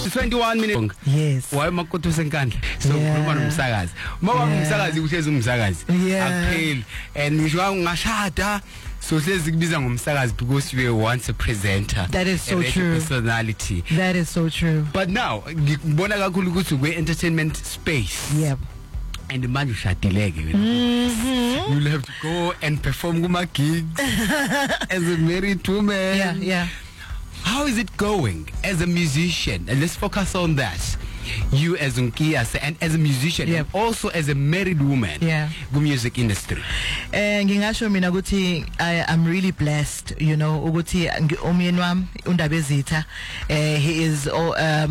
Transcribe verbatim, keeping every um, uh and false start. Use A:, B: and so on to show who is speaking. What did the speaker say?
A: twenty-one minutes.
B: Yes.
A: Why makoto senkandla? So ukhuluma nomsakazi. Uma umsakazi uhlezi umsakazi. Akupheli. And ngisho ngashada so hlezi kubiza ngomsakazi because you were once a presenter.
B: That is so
A: a
B: true.
A: Personality.
B: That is so true.
A: But now ngibona kakhulu ukuthi we entertainment space.
B: Yep.
A: And the man you shatileke, you know. Mm-hmm. You'll have to go and perform kuma gigs as a married woman.
B: Yeah, yeah.
A: How is it going as a musician? And let's focus on that. You as Unkia and as a musician,
B: yep.
A: and also as a married woman,
B: yeah,
A: the music industry.
B: Eh ngingasho mina ukuthi I am really blessed, you know, ukuthi umyeni wami uNdabezitha, eh he is oh, um,